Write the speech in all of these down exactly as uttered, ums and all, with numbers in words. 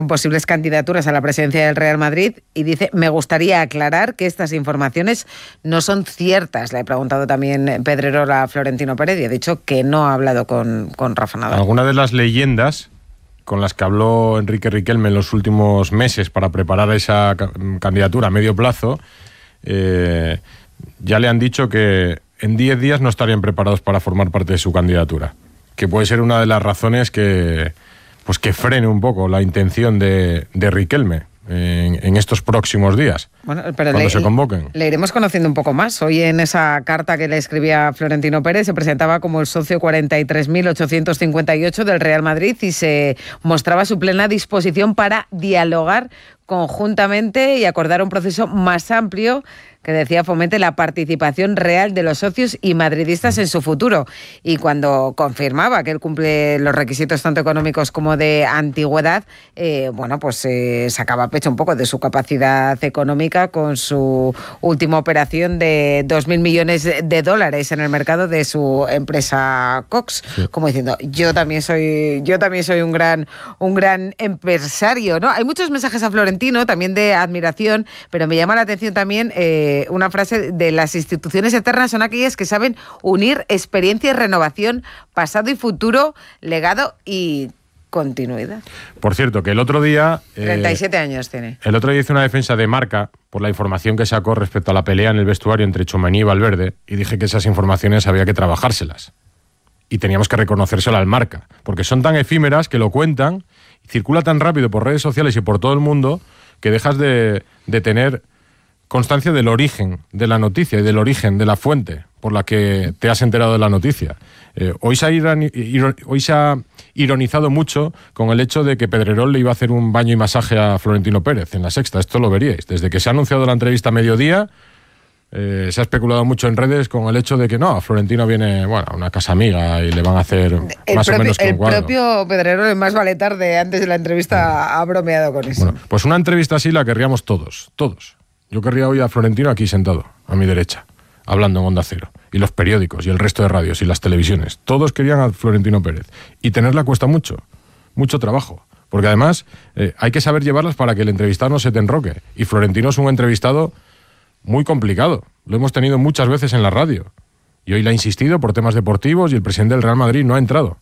posibles candidaturas a la presidencia del Real Madrid y dice: me gustaría aclarar que estas informaciones no son ciertas. Le he preguntado también Pedrerol a Florentino Pérez y ha dicho que no ha hablado con, con Rafa Nadal. Algunas de las leyendas con las que habló Enrique Riquelme en los últimos meses para preparar esa ca- candidatura a medio plazo, eh, ya le han dicho que en diez días no estarían preparados para formar parte de su candidatura, que puede ser una de las razones que... pues que frene un poco la intención de, de Riquelme en, en estos próximos días, bueno, pero cuando le, se convoquen. Le iremos conociendo un poco más. Hoy en esa carta que le escribía a Florentino Pérez se presentaba como el socio cuarenta y tres mil ochocientos cincuenta y ocho del Real Madrid y se mostraba su plena disposición para dialogar conjuntamente y acordar un proceso más amplio que, decía, fomente la participación real de los socios y madridistas en su futuro. Y cuando confirmaba que él cumple los requisitos tanto económicos como de antigüedad, eh, bueno, pues eh, sacaba pecho un poco de su capacidad económica con su última operación de dos mil millones de dólares en el mercado de su empresa Cox, sí. Como diciendo, yo también soy, yo también soy un gran, un gran empresario, ¿no? Hay muchos mensajes a Florentino, también de admiración, pero me llama la atención también eh, una frase de: las instituciones eternas son aquellas que saben unir experiencia y renovación, pasado y futuro, legado y continuidad. Por cierto, que el otro día... treinta y siete eh, años tiene. El otro día hice una defensa de Marca por la información que sacó respecto a la pelea en el vestuario entre Tchouaméni y Valverde, y dije que esas informaciones había que trabajárselas. Y teníamos que reconocérselo al Marca, porque son tan efímeras que lo cuentan, y circula tan rápido por redes sociales y por todo el mundo, que dejas de, de tener constancia del origen de la noticia y del origen de la fuente por la que te has enterado de la noticia. Eh, hoy, se ha irani, ir, hoy se ha ironizado mucho con el hecho de que Pedrerol le iba a hacer un baño y masaje a Florentino Pérez en La Sexta. Esto lo veríais. Desde que se ha anunciado la entrevista a mediodía, eh, se ha especulado mucho en redes con el hecho de que no, Florentino viene, bueno, a una casa amiga y le van a hacer el más propio, o menos que un cuadro. El propio Pedrerol, en Más vale tarde, antes de la entrevista, ha bromeado con eso. Bueno, pues una entrevista así la querríamos todos, todos. Yo querría hoy a Florentino aquí sentado, a mi derecha, hablando en Onda Cero. Y los periódicos, y el resto de radios, y las televisiones. Todos querían a Florentino Pérez. Y tenerla cuesta mucho, mucho trabajo. Porque además eh, hay que saber llevarlas para que el entrevistado no se te enroque. Y Florentino es un entrevistado muy complicado. Lo hemos tenido muchas veces en la radio. Y hoy le ha insistido por temas deportivos y el presidente del Real Madrid no ha entrado.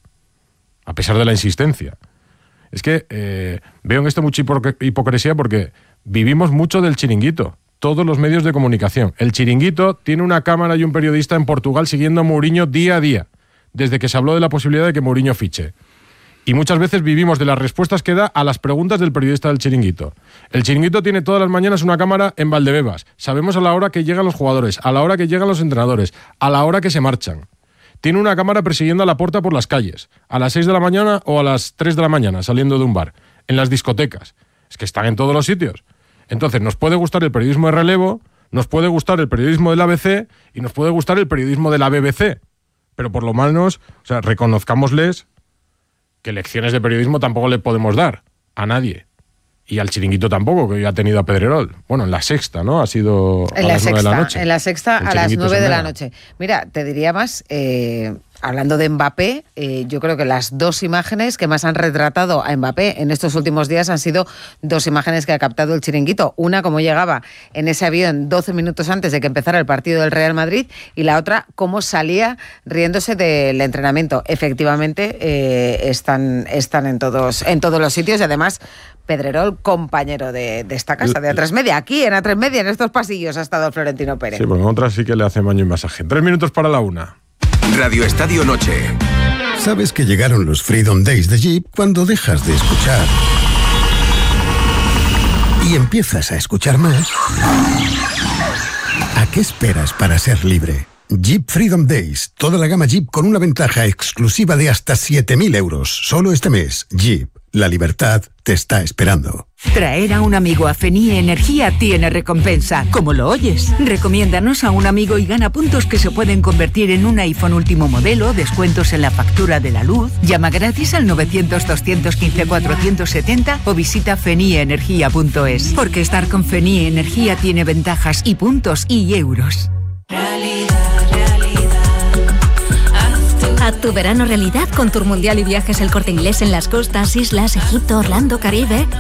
A pesar de la insistencia. Es que eh, veo en esto mucha hipocresía porque vivimos mucho del chiringuito. Todos los medios de comunicación. El chiringuito tiene una cámara y un periodista en Portugal siguiendo a Mourinho día a día, desde que se habló de la posibilidad de que Mourinho fiche. Y muchas veces vivimos de las respuestas que da a las preguntas del periodista del chiringuito. El chiringuito tiene todas las mañanas una cámara en Valdebebas. Sabemos a la hora que llegan los jugadores, a la hora que llegan los entrenadores, a la hora que se marchan. Tiene una cámara persiguiendo a Laporta por las calles, a las seis de la mañana o a las tres de la mañana, saliendo de un bar, en las discotecas. Es que están en todos los sitios. Entonces, nos puede gustar el periodismo de relevo, nos puede gustar el periodismo del A B C y nos puede gustar el periodismo de la B B C. Pero por lo menos, o sea, reconozcámosles que lecciones de periodismo tampoco le podemos dar a nadie. Y al chiringuito tampoco, que hoy ha tenido a Pedrerol. Bueno, en La Sexta, ¿no? Ha sido a las nueve de la noche. En La Sexta a las nueve de la noche. Mira, te diría más, eh, hablando de Mbappé, eh, yo creo que las dos imágenes que más han retratado a Mbappé en estos últimos días han sido dos imágenes que ha captado el chiringuito. Una, cómo llegaba en ese avión doce minutos antes de que empezara el partido del Real Madrid, y la otra, cómo salía riéndose del entrenamiento. Efectivamente, eh, están, están en todos, en todos los sitios, y además Pedrerol, compañero de, de esta casa, de A tres Media. Aquí, en A tres Media, en estos pasillos, ha estado Florentino Pérez. Sí, porque en otras sí que le hace baño y masaje. Tres minutos para la una. Radio Estadio Noche. Sabes que llegaron los Freedom Days de Jeep cuando dejas de escuchar y empiezas a escuchar más. ¿A qué esperas para ser libre? Jeep Freedom Days. Toda la gama Jeep con una ventaja exclusiva de hasta siete mil euros. Solo este mes. Jeep. La libertad te está esperando. Traer a un amigo a Fenie Energía tiene recompensa. ¿Cómo lo oyes? Recomiéndanos a un amigo y gana puntos que se pueden convertir en un iPhone último modelo, descuentos en la factura de la luz. Llama gratis al novecientos, doscientos quince, cuatrocientos setenta o visita fenie energía punto es. Porque estar con Fenie Energía tiene ventajas y puntos y euros. Haz tu verano realidad con Tour Mundial y Viajes El Corte Inglés en las costas, islas, Egipto, Orlando, Caribe.